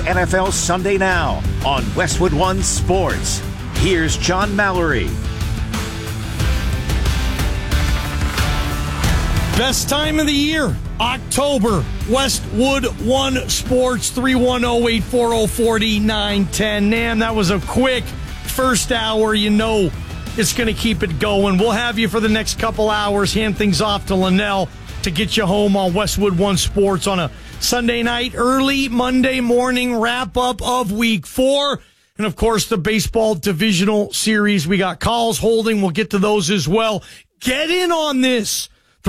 NFL Sunday Now on Westwood One Sports. Here's John Mallory. Best time of the year, October. Westwood One Sports, 310-840-4910. Nam, that was a quick first hour. You know it's going to keep it going. We'll have you for the next couple hours, hand things off to Linnell to get you home on Westwood One Sports on a Sunday night, early Monday morning wrap-up of Week 4. And, of course, the baseball divisional series. We got calls holding. We'll get to those as well. Get in on this.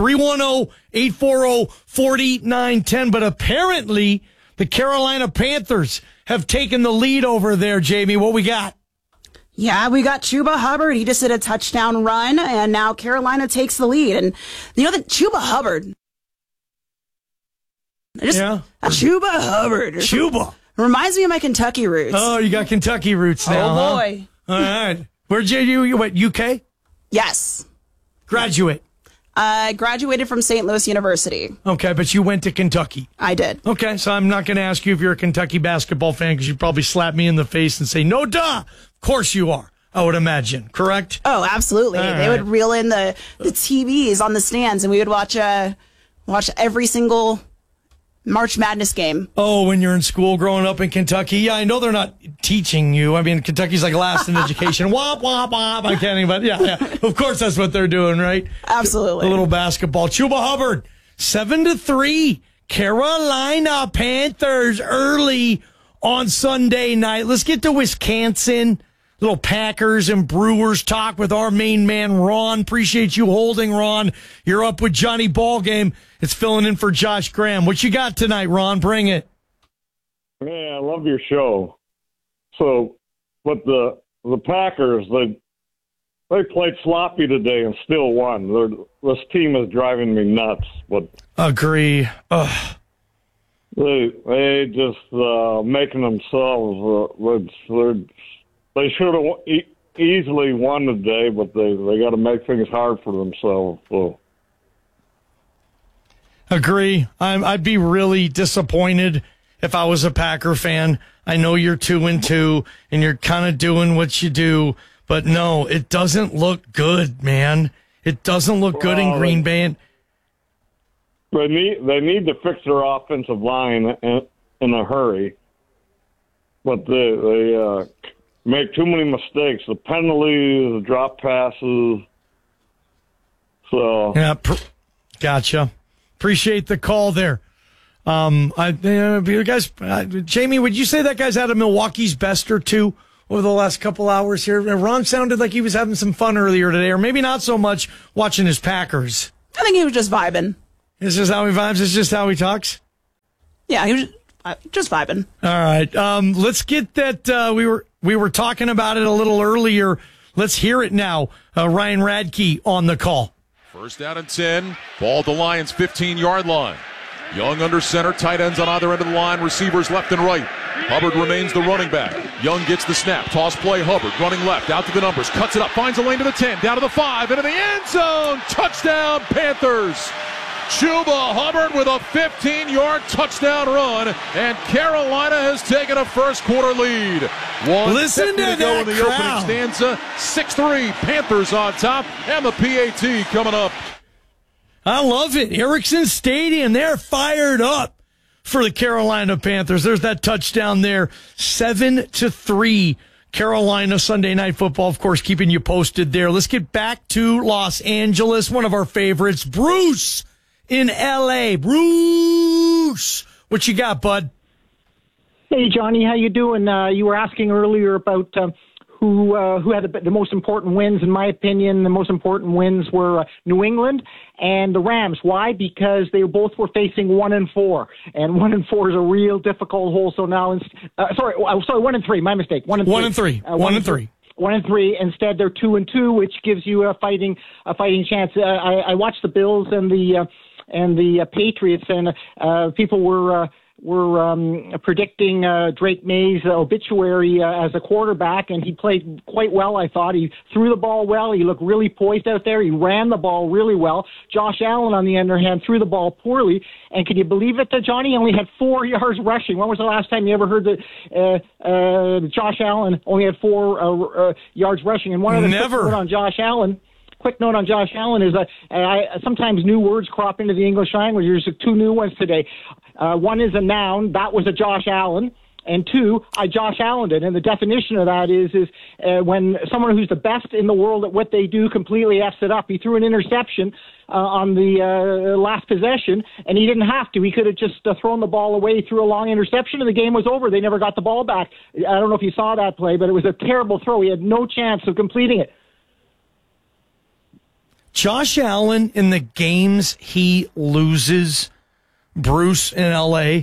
310-840-4910. But apparently, the Carolina Panthers have taken the lead over there, Jamie. What we got? Yeah, we got Chuba Hubbard. He just did a touchdown run, and now Carolina takes the lead. And you know that Chuba Hubbard. Chuba Hubbard. Chuba. Reminds me of my Kentucky roots. Oh, you got Kentucky roots now, Oh, boy. Huh? All right. Where'd you went, UK? Yes. Graduate. I graduated from St. Louis University. Okay, but you went to Kentucky. I did. Okay, so I'm not going to ask you if you're a Kentucky basketball fan because you'd probably slap me in the face and say, no, duh. Of course you are, I would imagine. Correct? Oh, absolutely. All they right. would reel in the TVs on the stands, and we would watch every single March Madness game. Oh, when you're in school growing up in Kentucky? Yeah, I know they're not teaching you. I mean, Kentucky's like last in education. Wop, wop, wop. I can't even, yeah. Of course that's what they're doing, right? Absolutely. A little basketball. Chuba Hubbard, 7-3. Carolina Panthers early on Sunday night. Let's get to Wisconsin. Little Packers and Brewers talk with our main man, Ron. Appreciate you holding, Ron. You're up with Johnny Ballgame. It's filling in for Josh Graham. What you got tonight, Ron? Bring it. Yeah, I love your show. So, but the Packers, they played sloppy today and still won. This team is driving me nuts. But agree. Ugh. They just making themselves. They should have easily won today, but they got to make things hard for themselves. So. Agree. I'd be really disappointed if I was a Packer fan. I know you're 2-2 and you're kind of doing what you do, but no, it doesn't look good, man. It doesn't look good in Green Bay. They need to fix their offensive line in a hurry, but they make too many mistakes. The penalties, the drop passes. So yeah, gotcha. Appreciate the call there. You guys, Jamie, would you say that guy's out of Milwaukee's best or two over the last couple hours here? Ron sounded like he was having some fun earlier today, or maybe not so much watching his Packers. I think he was just vibing. This is how he vibes? This is just how he talks? Yeah, he was just vibing. All right. Let's get that. We were talking about it a little earlier. Let's hear it now. Ryan Radke on the call. First down and 10. Ball at the Lions' 15-yard line. Young under center. Tight ends on either end of the line. Receivers left and right. Hubbard remains the running back. Young gets the snap. Toss play. Hubbard running left. Out to the numbers. Cuts it up. Finds a lane to the 10. Down to the 5. Into the end zone. Touchdown, Panthers. Chuba Hubbard with a 15-yard touchdown run, and Carolina has taken a first-quarter lead. Listen to go in the crowd. opening stanza. 6-3, Panthers on top, and the PAT coming up. I love it. Ericsson Stadium, they're fired up for the Carolina Panthers. There's that touchdown there. 7-3, Carolina Sunday Night Football, of course, keeping you posted there. Let's get back to Los Angeles, one of our favorites, Bruce in L.A. Bruce, what you got, bud? Hey, Johnny, how you doing? You were asking earlier about who had the most important wins. In my opinion, the most important wins were New England and the Rams. Why? Because they both were facing 1-4, and 1-4 is a real difficult hole. So now, 1-3. My mistake. 1-3. 1-3. 1-3. 1-3. Instead, they're 2-2, which gives you a fighting chance. I watched the Bills and the and the Patriots, and people were predicting Drake May's obituary as a quarterback, and he played quite well, I thought. He threw the ball well. He looked really poised out there. He ran the ball really well. Josh Allen, on the other hand, threw the ball poorly. And can you believe it that Johnny only had 4 yards rushing? When was the last time you ever heard that Josh Allen only had 4 yards rushing? And one of the quick note on Josh Allen is sometimes new words crop into the English language. There's 2 new ones today. One is a noun. That was a Josh Allen. And 2, I Josh Allened it. And the definition of that is when someone who's the best in the world at what they do completely F's it up. He threw an interception on the last possession, and he didn't have to. He could have just thrown the ball away, threw a long interception, and the game was over. They never got the ball back. I don't know if you saw that play, but it was a terrible throw. He had no chance of completing it. Josh Allen, in the games he loses, Bruce in LA,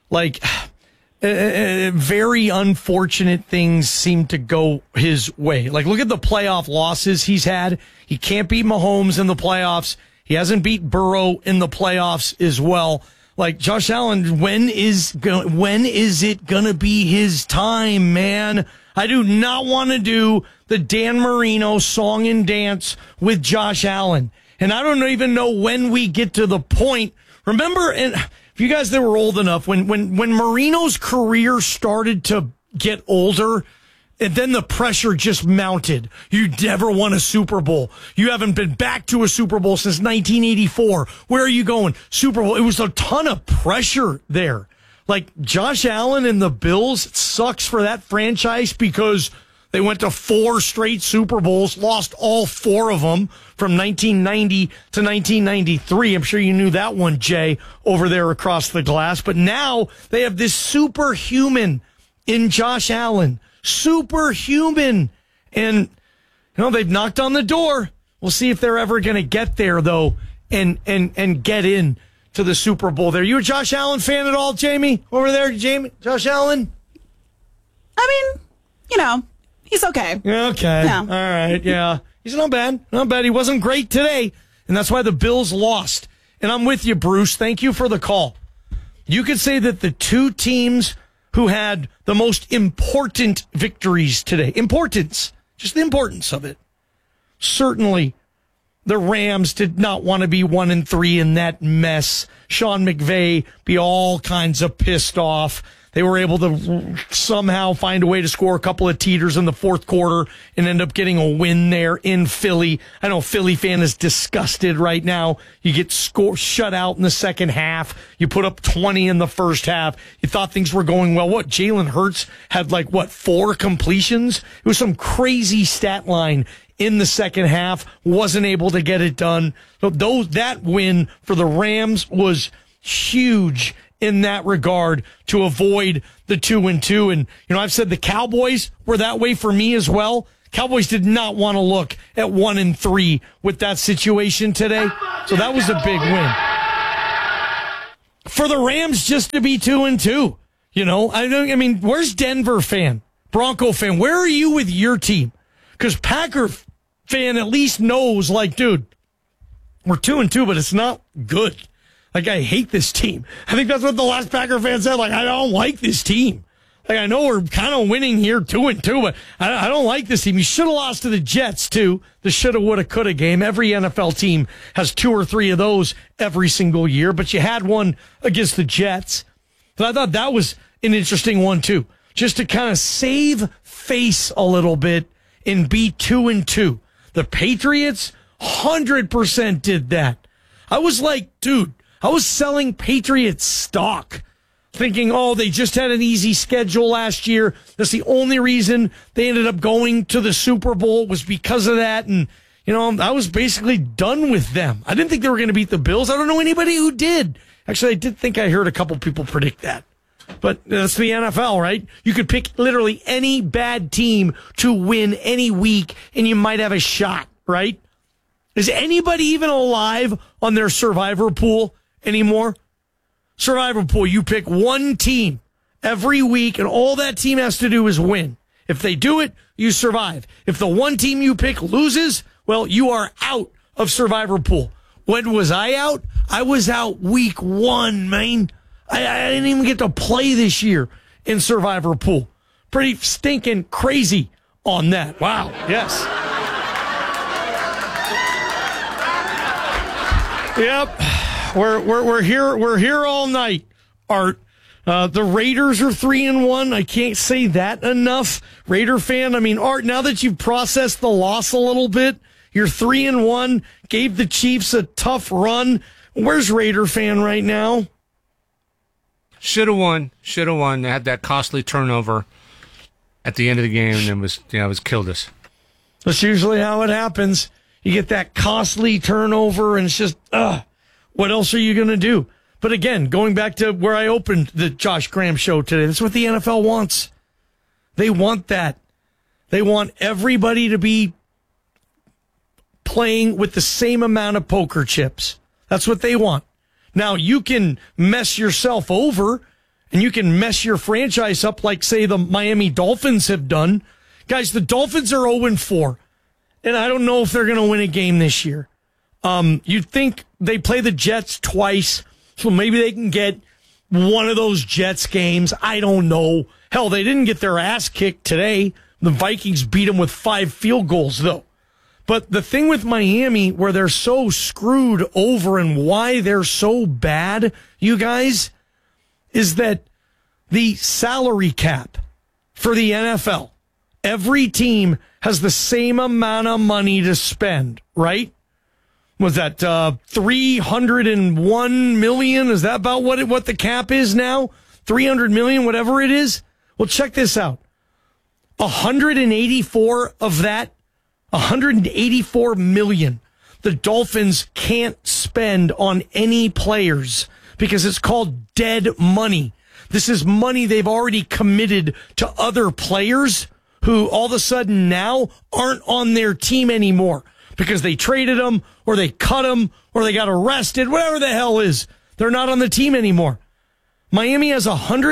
very unfortunate things seem to go his way. Like, look at the playoff losses he's had. He can't beat Mahomes in the playoffs. He hasn't beat Burrow in the playoffs as well. Like, Josh Allen, when is it gonna be his time, man? I do not want to do the Dan Marino song and dance with Josh Allen. And I don't even know when we get to the point. Remember, and if you guys that were old enough, when Marino's career started to get older, and then the pressure just mounted. You never won a Super Bowl. You haven't been back to a Super Bowl since 1984. Where are you going? Super Bowl. It was a ton of pressure there. Like, Josh Allen and the Bills, it sucks for that franchise because they went to 4 straight Super Bowls, lost all 4 of them from 1990 to 1993. I'm sure you knew that one, Jay, over there across the glass. But now they have this superhuman in Josh Allen. Superhuman. And, they've knocked on the door. We'll see if they're ever going to get there, though, and get in to the Super Bowl there. You a Josh Allen fan at all, Jamie? Over there, Jamie? Josh Allen? I mean, he's okay. Okay. Yeah. All right. Yeah. He's not bad. Not bad. He wasn't great today, and that's why the Bills lost. And I'm with you, Bruce. Thank you for the call. You could say that the 2 teams who had the most important victories today, just the importance of it, certainly the Rams did not want to be 1-3 in that mess. Sean McVay be all kinds of pissed off. They were able to somehow find a way to score a couple of teeters in the fourth quarter and end up getting a win there in Philly. I know Philly fan is disgusted right now. You get shut out in the second half. You put up 20 in the first half. You thought things were going well. What? Jalen Hurts had 4 completions? It was some crazy stat line in the second half. Wasn't able to get it done. So that win for the Rams was huge in that regard to avoid the 2-2. And, I've said the Cowboys were that way for me as well. Cowboys did not want to look at 1-3 with that situation today. So that was a big win. For the Rams just to be 2-2, I mean, where's Denver fan, Bronco fan? Where are you with your team? Because Packer fan at least knows, dude, we're 2-2, but it's not good. I hate this team. I think that's what the last Packer fan said. I don't like this team. I know we're kind of winning here 2-2, but I don't like this team. You should have lost to the Jets, too. The shoulda, woulda, coulda game. Every NFL team has 2 or 3 of those every single year, but you had one against the Jets. But I thought that was an interesting one, too. Just to kind of save face a little bit and be 2-2. The Patriots 100% did that. I was like, dude, I was selling Patriots stock, thinking, they just had an easy schedule last year. That's the only reason they ended up going to the Super Bowl was because of that. And, I was basically done with them. I didn't think they were going to beat the Bills. I don't know anybody who did. Actually, I did think I heard a couple people predict that. But that's the NFL, right? You could pick literally any bad team to win any week, and you might have a shot, right? Is anybody even alive on their survivor pool anymore? Survivor pool, you pick one team every week, and all that team has to do is win. If they do it, you survive. If the one team you pick loses, well, you are out of survivor pool. When was I out? I was out week 1, man. I didn't even get to play this year in Survivor Pool. Pretty stinking crazy on that. Wow. Yes. Yep. We're here all night, Art. The Raiders are 3-1. I can't say that enough. Raider fan, I mean, Art, now that you've processed the loss a little bit, you're 3-1, gave the Chiefs a tough run. Where's Raider fan right now? Should have won. They had that costly turnover at the end of the game, and it was killed us. That's usually how it happens. You get that costly turnover, and it's just, what else are you going to do? But again, going back to where I opened the Josh Graham show today, that's what the NFL wants. They want that. They want everybody to be playing with the same amount of poker chips. That's what they want. Now, you can mess yourself over, and you can mess your franchise up like, say, the Miami Dolphins have done. Guys, the Dolphins are 0-4, and I don't know if they're going to win a game this year. You'd think they play the Jets twice, so maybe they can get one of those Jets games. I don't know. Hell, they didn't get their ass kicked today. The Vikings beat them with 5 field goals, though. But the thing with Miami, where they're so screwed over and why they're so bad, you guys, is that the salary cap for the NFL, every team has the same amount of money to spend, right? Was that $301 million? Is that about what the cap is now? $300 million, whatever it is? Well, check this out. 184 of that, 184 million, the Dolphins can't spend on any players because it's called dead money. This is money they've already committed to other players who all of a sudden now aren't on their team anymore because they traded them or they cut them or they got arrested, whatever the hell is. They're not on the team anymore. Miami has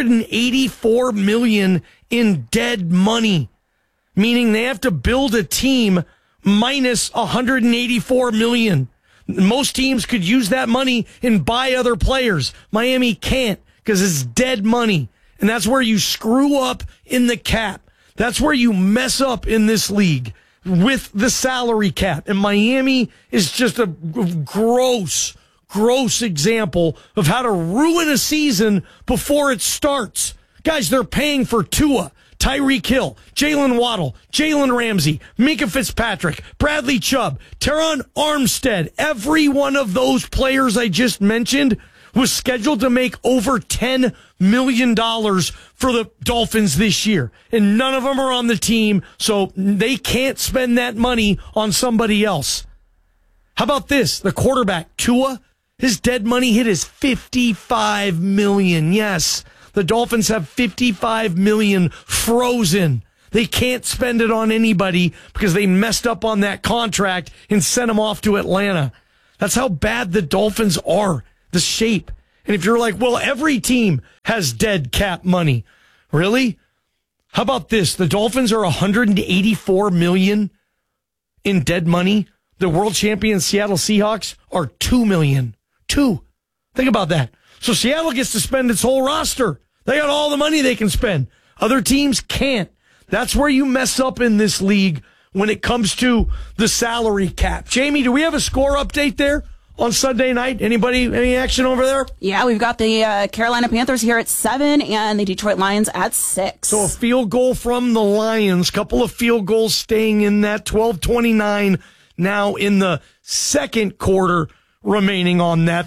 184 million in dead money, meaning they have to build a team minus 184 million. Most teams could use that money and buy other players. Miami can't because it's dead money. And that's where you screw up in the cap. That's where you mess up in this league with the salary cap. And Miami is just a gross example of how to ruin a season before it starts. Guys, they're paying for Tua, Tyreek Hill, Jalen Waddle, Jalen Ramsey, Minkah Fitzpatrick, Bradley Chubb, Teron Armstead. Every one of those players I just mentioned was scheduled to make over $10 million for the Dolphins this year. And none of them are on the team, so they can't spend that money on somebody else. How about this? The quarterback, Tua, his dead money hit is $55 million. Yes, the Dolphins have $55 million frozen. They can't spend it on anybody because they messed up on that contract and sent him off to Atlanta. That's how bad the Dolphins are, the shape. And if you're like, well, every team has dead cap money. Really? How about this? The Dolphins are $184 million in dead money. The world champion Seattle Seahawks are $2 million. Think about that. So Seattle gets to spend its whole roster. They got all the money they can spend. Other teams can't. That's where you mess up in this league when it comes to the salary cap. Jamie, do we have a score update there on Sunday night? Anybody, any action over there? Yeah, we've got the Carolina Panthers here at 7 and the Detroit Lions at 6. So a field goal from the Lions, couple of field goals staying in that 12:29 now in the second quarter remaining on that.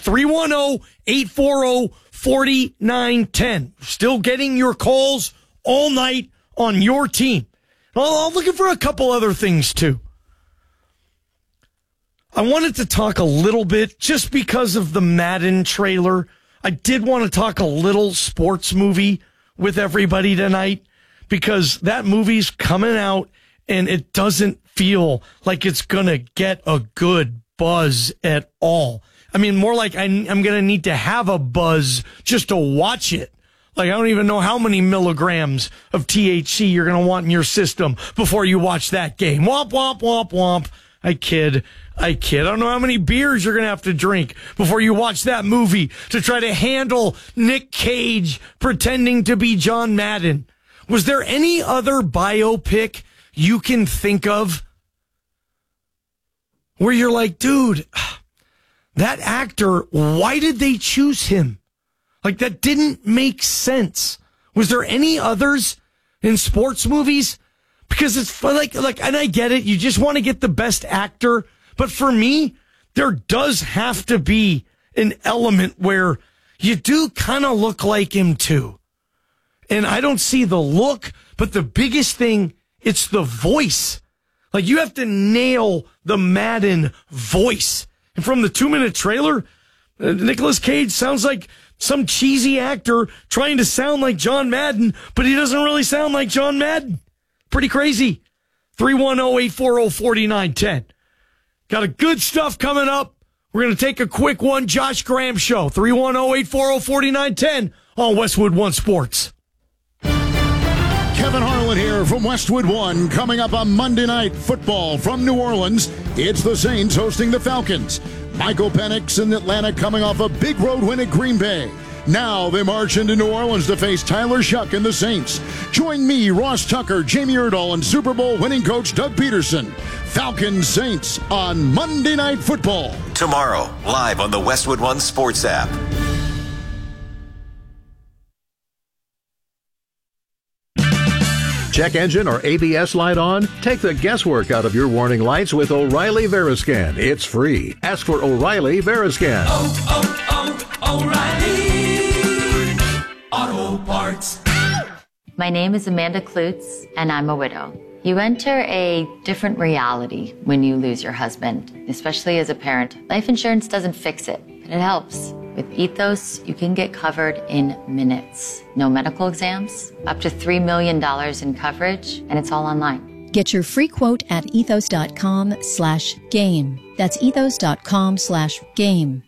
310-840-4910. Still getting your calls all night on your team. I'm looking for a couple other things too. I wanted to talk a little bit, just because of the Madden trailer, I did want to talk a little sports movie with everybody tonight, because that movie's coming out and it doesn't feel like it's going to get a good buzz at all. I mean, more like I'm going to need to have a buzz just to watch it. Like, I don't even know how many milligrams of THC you're going to want in your system before you watch that game. Womp, womp, womp, womp. I kid. I kid. I don't know how many beers you're going to have to drink before you watch that movie to try to handle Nick Cage pretending to be John Madden. Was there any other biopic you can think of where you're like, dude, that actor, why did they choose him? Like, that didn't make sense. Was there any others in sports movies? Because it's like, and I get it. You just want to get the best actor. But for me, there does have to be an element where you do kind of look like him too. And I don't see the look, but the biggest thing, it's the voice. Like, you have to nail the Madden voice. And from the 2-minute trailer, Nicolas Cage sounds like some cheesy actor trying to sound like John Madden, but he doesn't really sound like John Madden. Pretty crazy. 310-840-4910. Got a good stuff coming up. We're going to take a quick one. Josh Graham Show. 310-840-4910 on Westwood One Sports. Kevin Harlan here from Westwood One. Coming up on Monday Night Football from New Orleans, it's the Saints hosting the Falcons. Michael Penix in Atlanta coming off a big road win at Green Bay. Now they march into New Orleans to face Tyler Shuck and the Saints. Join me, Ross Tucker, Jamie Erdahl, and Super Bowl winning coach Doug Peterson. Falcons Saints on Monday Night Football. Tomorrow, live on the Westwood One Sports app. Check engine or ABS light on? Take the guesswork out of your warning lights with O'Reilly Veriscan. It's free. Ask for O'Reilly Veriscan. O'Reilly Auto Parts. My name is Amanda Klutz, and I'm a widow. You enter a different reality when you lose your husband, especially as a parent. Life insurance doesn't fix it, but it helps. With Ethos, you can get covered in minutes. No medical exams, up to $3 million in coverage, and it's all online. Get your free quote at ethos.com/game. That's ethos.com/game.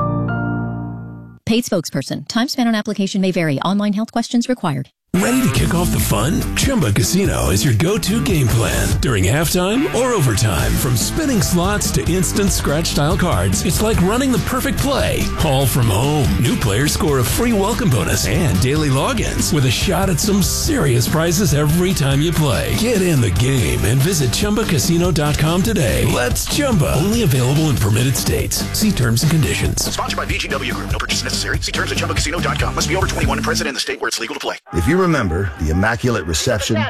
Paid spokesperson. Time spent on application may vary. Online health questions required. Ready to kick off the fun? Chumba Casino is your go-to game plan during halftime or overtime. From spinning slots to instant scratch-style cards, it's like running the perfect play, all from home. New players score a free welcome bonus and daily logins with a shot at some serious prizes every time you play. Get in the game and visit ChumbaCasino.com today. Let's Chumba. Only available in permitted states. See terms and conditions. Sponsored by VGW Group. No purchase necessary. See terms at ChumbaCasino.com. Must be over 21 and present in the state where it's legal to play. If you remember the immaculate reception, the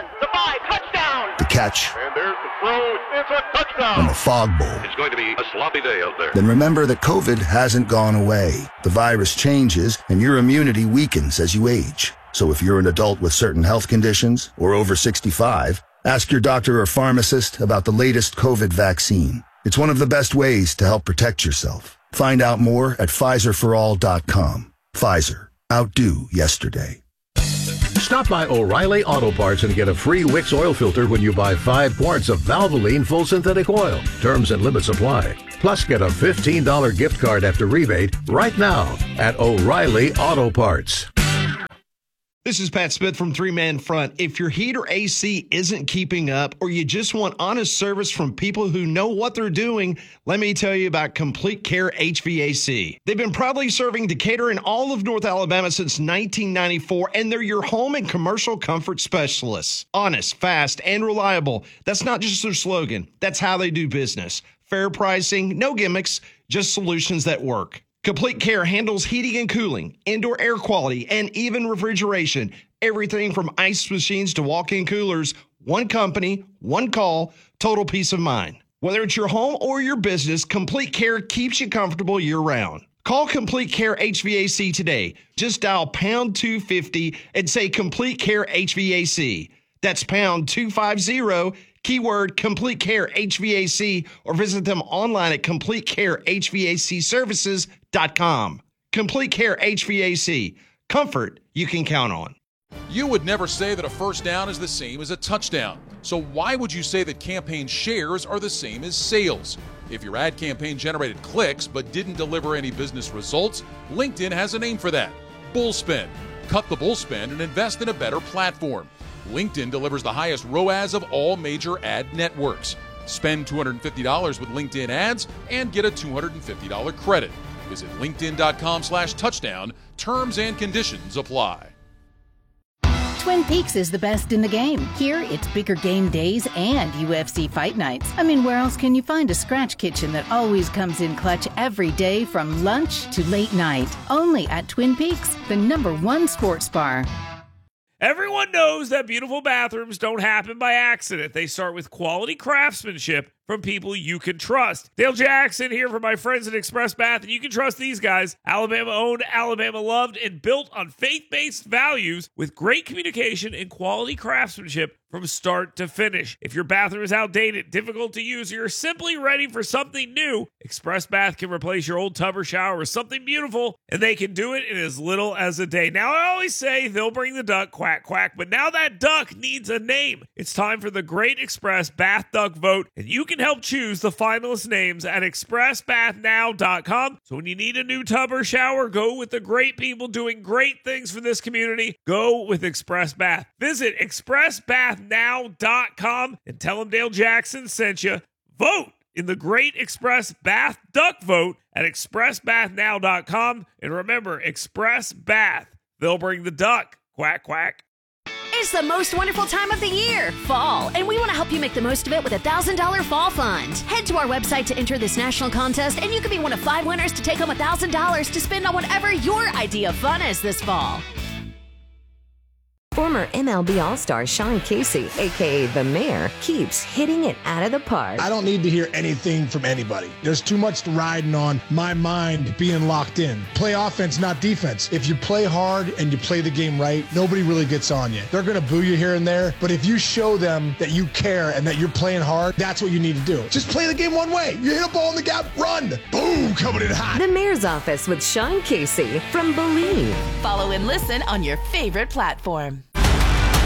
catch, and there's the throw. It's a touchdown. and the fog bowl, It's going to be a sloppy day out there. then remember that COVID hasn't gone away. The virus changes and your immunity weakens as you age. So if you're an adult with certain health conditions or over 65, ask your doctor or pharmacist about the latest COVID vaccine. It's one of the best ways to help protect yourself. Find out more at PfizerForAll.com. Pfizer. Outdo yesterday. Stop by O'Reilly Auto Parts and get a free Wix oil filter when you buy 5 quarts of Valvoline full synthetic oil. Terms and limits apply. Plus, get a $15 gift card after rebate right now at O'Reilly Auto Parts. This is Pat Smith from Three Man Front. If your heat or AC isn't keeping up, or you just want honest service from people who know what they're doing, let me tell you about Complete Care HVAC. They've been proudly serving Decatur and all of North Alabama since 1994, and they're your home and commercial comfort specialists. Honest, fast, and reliable. That's not just their slogan. That's how they do business. Fair pricing, no gimmicks, just solutions that work. Complete Care handles heating and cooling, indoor air quality, and even refrigeration. Everything from ice machines to walk-in coolers. One company, one call, total peace of mind. Whether it's your home or your business, Complete Care keeps you comfortable year-round. Call Complete Care HVAC today. Just dial pound 250 and say Complete Care HVAC. That's pound 250, keyword Complete Care HVAC, or visit them online at CompleteCareHVACservices.com. Complete Care HVAC. Comfort you can count on. You would never say that a first down is the same as a touchdown. So why would you say that campaign shares are the same as sales? If your ad campaign generated clicks but didn't deliver any business results, LinkedIn has a name for that. Bullspend. Cut the bullspend and invest in a better platform. LinkedIn delivers the highest ROAS of all major ad networks. Spend $250 with LinkedIn ads and get a $250 credit. Visit linkedin.com/touchdown. Terms and conditions apply. Twin Peaks is the best in the game. Here, it's bigger game days and UFC fight nights. I mean, where else can you find a scratch kitchen that always comes in clutch every day from lunch to late night? Only at Twin Peaks, the #1 sports bar. Everyone knows that beautiful bathrooms don't happen by accident. They start with quality craftsmanship from people you can trust. Dale Jackson here for my friends at Express Bath, and you can trust these guys. Alabama owned, Alabama loved, and built on faith-based values with great communication and quality craftsmanship from start to finish. If your bathroom is outdated, difficult to use, or you're simply ready for something new, Express Bath can replace your old tub or shower with something beautiful, and they can do it in as little as a day. Now, I always say they'll bring the duck, quack, quack, but now that duck needs a name. It's time for the Great Express Bath Duck Vote, and you can help choose the finalist names at expressbathnow.com. So when you need a new tub or shower, go with the great people doing great things for this community. Go with Express Bath. Visit expressbathnow.com and tell them Dale Jackson sent you. Vote in the Great Express Bath Duck Vote at expressbathnow.com. And remember, Express Bath. They'll bring the duck. Quack, quack. It's the most wonderful time of the year, fall, and we want to help you make the most of it with a $1,000 fall fund. Head to our website to enter this national contest, and you can be one of 5 winners to take home $1,000 to spend on whatever your idea of fun is this fall. Former MLB All-Star Sean Casey, a.k.a. The Mayor, keeps hitting it out of the park. I don't need to hear anything from anybody. There's too much riding on my mind being locked in. Play offense, not defense. If you play hard and you play the game right, nobody really gets on you. They're going to boo you here and there, but if you show them that you care and that you're playing hard, that's what you need to do. Just play the game one way. You hit a ball in the gap, run. Boom, coming in hot. The Mayor's Office with Sean Casey from Believe. Follow and listen on your favorite platform.